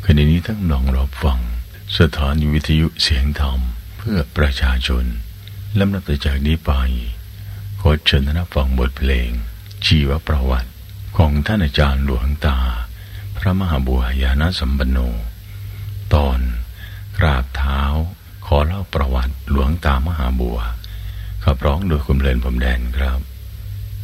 ขณะนี้ทั้งลองรับฟังสถานีวิทยุเสียงธรรมเพื่อประชาชนลำดับต่อจากนี้ไปขอเชิญท่านรับฟังบทเพลงชีวประวัติของท่านอาจารย์หลวงตาพระมหาบัวยานสัมปันโนตอนกราบเท้าขอเล่าประวัติหลวงตามหาบัวขับร้องโดยคุณเพลินพรมแดนครับ